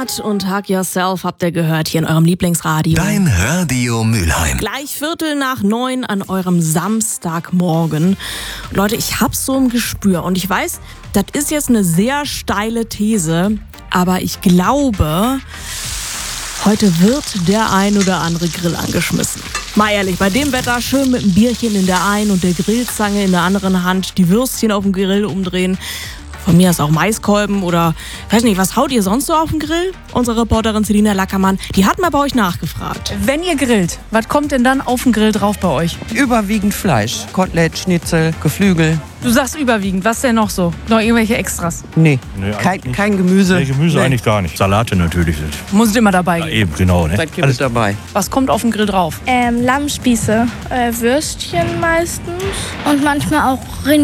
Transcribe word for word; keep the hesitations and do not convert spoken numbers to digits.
Hart und Hug Yourself habt ihr gehört hier in eurem Lieblingsradio. Dein Radio Mülheim. Gleich Viertel nach neun an eurem Samstagmorgen. Leute, ich hab's so im Gespür und ich weiß, das ist jetzt eine sehr steile These, aber ich glaube, heute wird der ein oder andere Grill angeschmissen. Mal ehrlich, bei dem Wetter schön mit dem Bierchen in der einen und der Grillzange in der anderen Hand, die Würstchen auf dem Grill umdrehen. Von mir ist auch Maiskolben oder, weiß nicht, was haut ihr sonst so auf den Grill? Unsere Reporterin Selina Lackermann, die hat mal bei euch nachgefragt. Wenn ihr grillt, was kommt denn dann auf den Grill drauf bei euch? Überwiegend Fleisch. Kotelett, Schnitzel, Geflügel. Du sagst überwiegend, was denn noch so? Noch irgendwelche Extras? Nee, Nee, kein, eigentlich nicht. kein Gemüse. Nee, Gemüse Nee. eigentlich gar nicht. Salate natürlich sind. Muss immer dabei Ja, gehen. eben, genau. Ne? Seid ihr mit dabei? Was kommt auf den Grill drauf? Ähm, Lammspieße, äh, Würstchen meistens und manchmal auch Rind